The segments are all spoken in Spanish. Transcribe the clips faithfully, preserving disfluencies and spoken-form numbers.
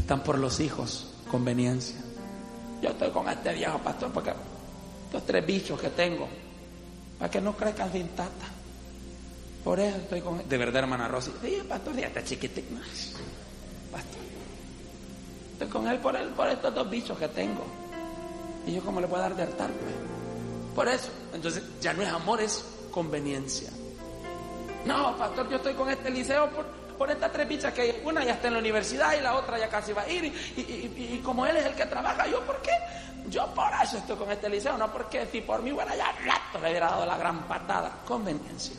Están por los hijos, conveniencia. Yo estoy con este viejo pastor porque estos tres bichos que tengo, para que no crezcan sin tata. Por eso estoy con él. De verdad, hermana Rosy. Sí, pastor, ya está chiquitito. Pastor, estoy con él por él, por estos dos bichos que tengo. Y yo, ¿cómo le puedo dar de hartar, pues? Por eso. Entonces, ya no es amor, es conveniencia. No, pastor, yo estoy con este liceo por, por estas tres bichas que hay. Una ya está en la universidad y la otra ya casi va a ir. Y, y, y, y como él es el que trabaja, ¿yo por qué? Yo por eso estoy con este liceo, no porque si por mí fuera ya rato le hubiera dado la gran patada. Conveniencia.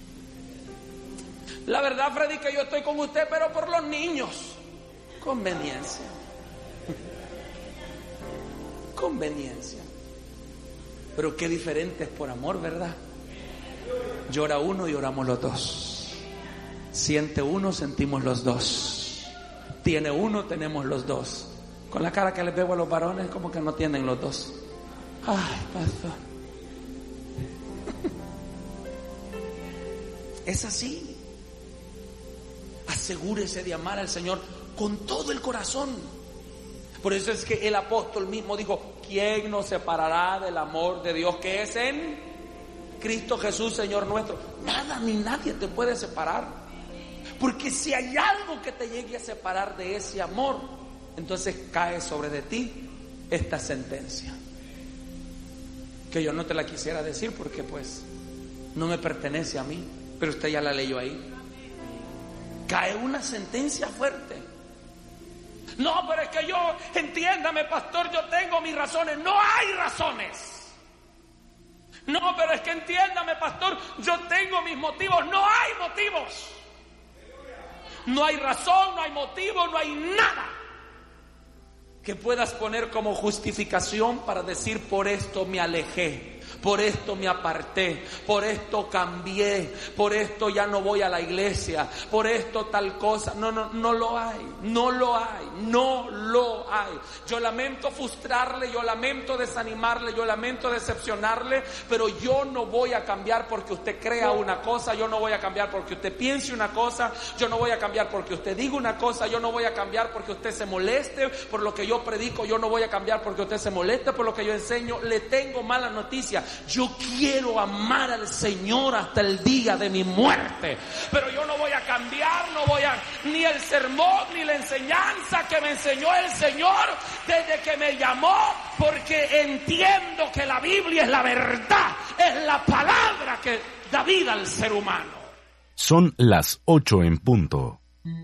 La verdad, Freddy, que yo estoy con usted, pero por los niños. Conveniencia. Conveniencia. Pero qué diferente es por amor, ¿verdad? Llora uno y oramos los dos. Siente uno, sentimos los dos. Tiene uno, tenemos los dos. Con la cara que les veo a los varones, como que no tienen los dos. Ay, pastor. Es así. Asegúrese de amar al Señor con todo el corazón. Por eso es que el apóstol mismo dijo: ¿quién nos separará del amor de Dios que es en Cristo Jesús, Señor nuestro? Nada ni nadie te puede separar. Porque si hay algo que te llegue a separar de ese amor, entonces cae sobre de ti esta sentencia, que yo no te la quisiera decir porque pues no me pertenece a mí, pero usted ya la leyó ahí. Cae una sentencia fuerte. No, pero es que yo, entiéndame, pastor, yo tengo mis razones. No hay razones. No, pero es que entiéndame, pastor, yo tengo mis motivos. No hay motivos. No hay razón, no hay motivo, no hay nada que puedas poner como justificación para decir: por esto me alejé, por esto me aparté, por esto cambié, por esto ya no voy a la iglesia, por esto tal cosa. No, no, no lo hay, no lo hay, no lo hay. Yo lamento frustrarle, yo lamento desanimarle, yo lamento decepcionarle, pero yo no voy a cambiar porque usted crea una cosa, yo no voy a cambiar porque usted piense una cosa, yo no voy a cambiar porque usted diga una cosa, yo no voy a cambiar porque usted se moleste por lo que yo predico, yo no voy a cambiar porque usted se moleste por lo que yo enseño. Le tengo mala noticia: yo quiero amar al Señor hasta el día de mi muerte, pero yo no voy a cambiar, no voy a, ni el sermón ni la enseñanza que me enseñó el Señor desde que me llamó, porque entiendo que la Biblia es la verdad, es la palabra que da vida al ser humano. Son las ocho en punto.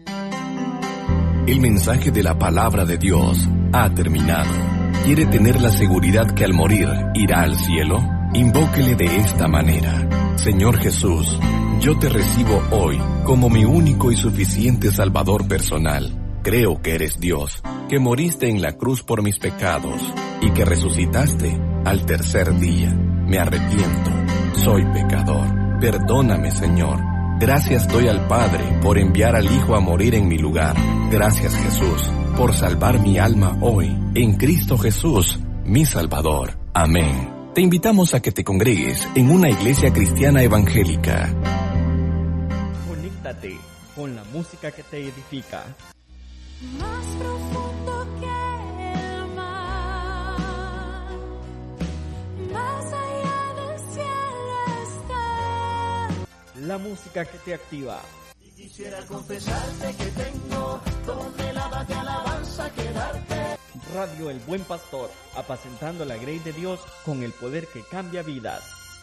El mensaje de la palabra de Dios ha terminado. ¿Quiere tener la seguridad que al morir irá al cielo? Invóquele de esta manera: Señor Jesús, yo te recibo hoy como mi único y suficiente Salvador personal. Creo que eres Dios, que moriste en la cruz por mis pecados y que resucitaste al tercer día. Me arrepiento, soy pecador. Perdóname, Señor. Gracias doy al Padre por enviar al Hijo a morir en mi lugar. Gracias, Jesús, por salvar mi alma hoy, en Cristo Jesús, mi Salvador. Amén. Te invitamos a que te congregues en una iglesia cristiana evangélica. Conéctate con la música que te edifica. Más profundo que el mar, más allá del cielo está. La música que te activa. Y quisiera confesarte que tengo toneladas de alabanza que darte. Radio El Buen Pastor, apacentando la grey de Dios con el poder que cambia vidas.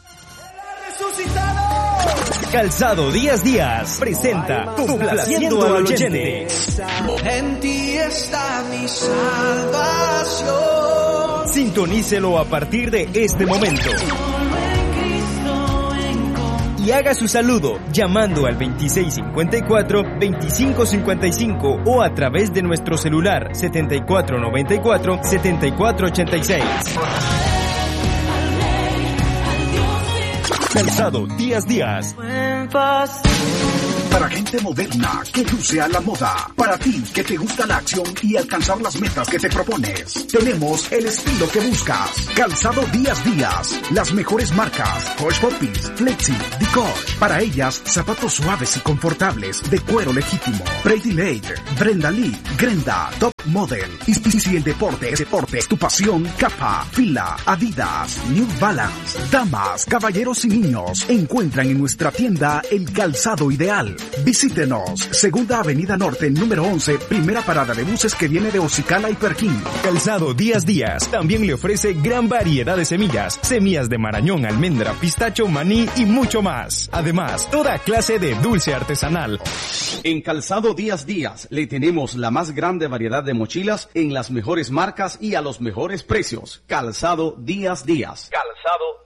¡Resucitado! Calzado Díaz Díaz presenta Complaciendo al Oyente. En ti está mi salvación. Sintonícelo a partir de este momento. Y haga su saludo llamando al veintiséis cincuenta y cuatro, veinticinco cincuenta y cinco o a través de nuestro celular setenta y cuatro noventa y cuatro, setenta y cuatro ochenta y seis. Calzado Díaz Díaz. Buen pastor. Para gente moderna que luce a la moda. Para ti que te gusta la acción y alcanzar las metas que te propones. Tenemos el estilo que buscas. Calzado Díaz Díaz. Las mejores marcas. Hush Puppies, Flexi, Dicosh. Para ellas, zapatos suaves y confortables de cuero legítimo. Brady Lake, Brenda Lee, Grenda, Top Model. Y si el deporte es deporte, es tu pasión, Kappa, Fila, Adidas, New Balance. Damas, caballeros y niños encuentran en nuestra tienda el calzado ideal. Visítenos, Segunda Avenida Norte, número once, primera parada de buses que viene de Ocicala y Perquín. Calzado Díaz Díaz también le ofrece gran variedad de semillas, semillas de marañón, almendra, pistacho, maní y mucho más. Además, toda clase de dulce artesanal. En Calzado Díaz Díaz le tenemos la más grande variedad de mochilas en las mejores marcas y a los mejores precios. Calzado Díaz Díaz. Calzado